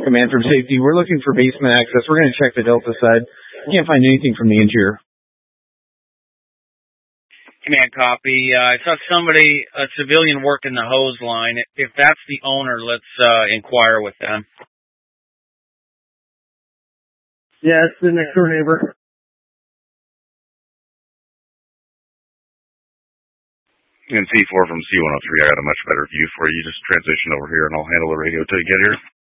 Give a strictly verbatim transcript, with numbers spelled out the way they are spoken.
Command from safety. We're looking for basement access. We're going to check the Delta side. Can't find anything from the interior. Command copy. Uh, I saw somebody, a civilian, working the hose line. If that's the owner, let's uh, inquire with them. Yeah, it's the next door neighbor. And C four from C one oh three, I got a much better view for you. Just transition over here and I'll handle the radio till you get here.